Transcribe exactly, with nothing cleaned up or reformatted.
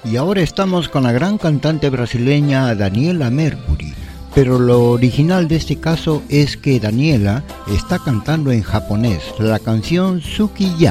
Y ahora estamos con la gran cantante brasileña Daniela Mercury, pero lo original de este caso es que Daniela está cantando en japonés la canción Tsukiya.